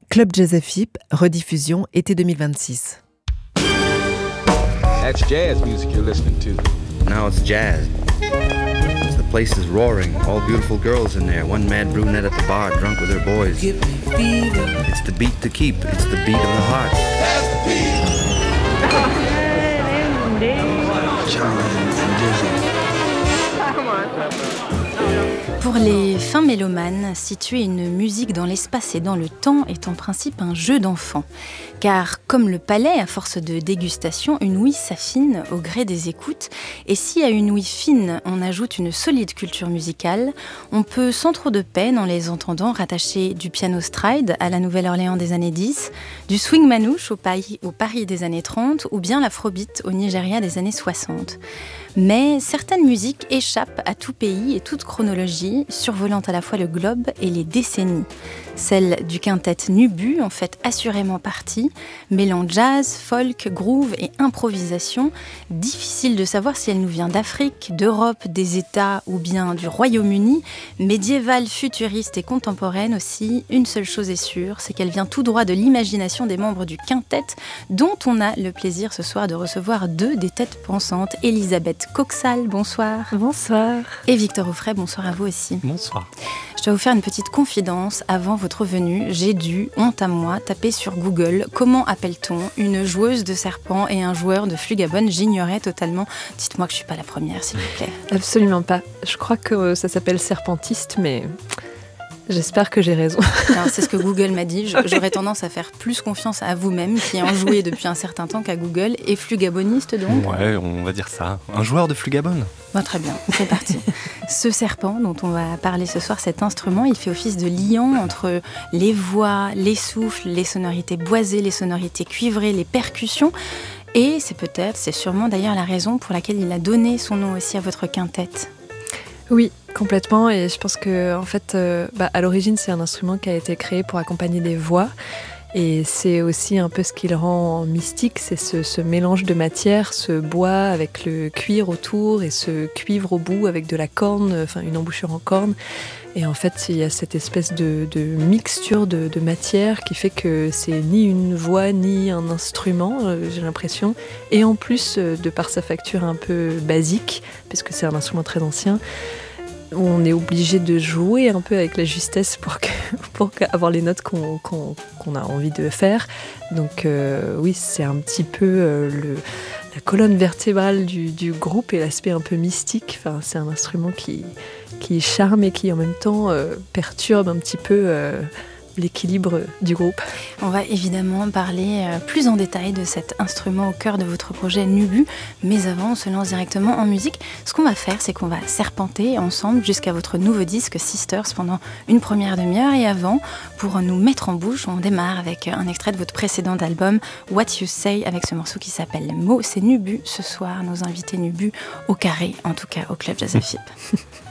Club Jazz FIP, rediffusion été 2026. That's jazz music you're listening to. Now it's jazz. The place is roaring, all beautiful girls in there, one mad brunette at the bar, drunk with her boys. It's the beat to keep, it's the beat of the heart. Pour les fins mélomanes, situer une musique dans l'espace et dans le temps est en principe un jeu d'enfant. Car comme le palais, à force de dégustation, une ouïe s'affine au gré des écoutes. Et si à une ouïe fine, on ajoute une solide culture musicale, on peut sans trop de peine, en les entendant, rattacher du piano stride à la Nouvelle-Orléans des années 10, du swing manouche au Paris des années 30 ou bien l'afrobeat au Nigeria des années 60. Mais certaines musiques échappent à tout pays et toute chronologie, survolant à la fois le globe et les décennies. Celle du quintet Nubu en fait assurément partie, mêlant jazz, folk, groove et improvisation. Difficile de savoir si elle nous vient d'Afrique, d'Europe, des États ou bien du Royaume-Uni. Médiévale, futuriste et contemporaine aussi, une seule chose est sûre, c'est qu'elle vient tout droit de l'imagination des membres du quintet, dont on a le plaisir ce soir de recevoir deux des têtes pensantes. Elisabeth Coxal, bonsoir. Bonsoir. Et Victor Offray, bonsoir à vous aussi. Bonsoir. Je dois vous faire une petite confidence. Avant votre venue, j'ai dû, honte à moi, taper sur Google « Comment appelle-t-on une joueuse de serpent et un joueur de flûte gabonne ?» J'ignorais totalement. Dites-moi que je ne suis pas la première, s'il vous plaît. Absolument pas. Je crois que ça s'appelle serpentiste, mais j'espère que j'ai raison. Alors, c'est ce que Google m'a dit. J'aurais tendance à faire plus confiance à vous-même, qui en jouez depuis un certain temps, qu'à Google. Et flûte-gaboniste, donc ? Ouais, on va dire ça. Un joueur de flûte gabonne. Bon, très bien, c'est parti. Ce serpent dont on va parler ce soir, cet instrument, il fait office de liant entre les voix, les souffles, les sonorités boisées, les sonorités cuivrées, les percussions. Et c'est sûrement d'ailleurs la raison pour laquelle il a donné son nom aussi à votre quintet. Oui, complètement. Et je pense que, en fait, à l'origine, c'est un instrument qui a été créé pour accompagner des voix. Et c'est aussi un peu ce qui le rend mystique, c'est ce mélange de matière, ce bois avec le cuir autour et ce cuivre au bout avec de la corne, enfin une embouchure en corne. Et en fait, il y a cette espèce de mixture de matière qui fait que c'est ni une voix ni un instrument, j'ai l'impression. Et en plus, de par sa facture un peu basique, puisque c'est un instrument très ancien, on est obligé de jouer un peu avec la justesse pour avoir les notes qu'on a envie de faire. Donc oui, c'est un petit peu la colonne vertébrale du groupe et l'aspect un peu mystique. Enfin, c'est un instrument qui charme et qui en même temps perturbe un petit peu l'équilibre du groupe. On va évidemment parler plus en détail de cet instrument au cœur de votre projet Nubu, mais avant on se lance directement en musique. Ce qu'on va faire, c'est qu'on va serpenter ensemble jusqu'à votre nouveau disque Sisters pendant une première demi-heure, et avant, pour nous mettre en bouche, on démarre avec un extrait de votre précédent album What You Say, avec ce morceau qui s'appelle Mo. C'est Nubu ce soir, nos invités Nubu au carré, en tout cas au Club Jazz FIP.